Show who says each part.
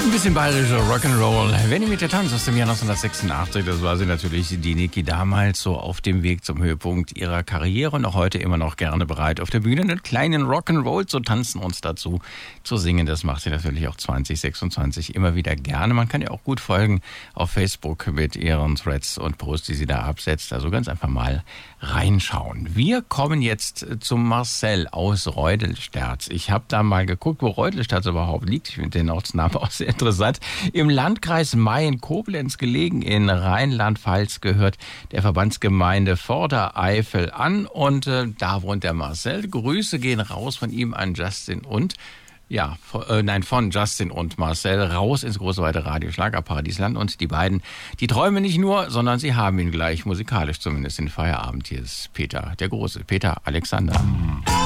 Speaker 1: Ein bisschen bayerischer Rock'n'Roll. Wenn ihr mit der Tanz aus dem Jahr 1986, das war sie natürlich, die Niki, damals so auf dem Weg zum Höhepunkt ihrer Karriere und auch heute immer noch gerne bereit, auf der Bühne einen kleinen Rock'n'Roll zu tanzen und dazu zu singen. Das macht sie natürlich auch 2026 immer wieder gerne. Man kann ja auch gut folgen auf Facebook mit ihren Threads und Posts, die sie da absetzt. Also ganz einfach mal reinschauen. Wir kommen jetzt zum Marcel aus Reudelsterz. Ich habe da mal geguckt, wo Reudelsterz überhaupt liegt. Ich finde den Ortsnamen auch sehr interessant. Im Landkreis Mayen-Koblenz gelegen in Rheinland-Pfalz, gehört der Verbandsgemeinde Vordereifel an. Und da wohnt der Marcel. Grüße gehen raus von ihm an Justin und von Justin und Marcel raus ins große weite Radio Schlagerparadiesland. Und die beiden, die träumen nicht nur, sondern sie haben ihn gleich musikalisch zumindest in Feierabend. Hier ist Peter, der Große, Peter Alexander.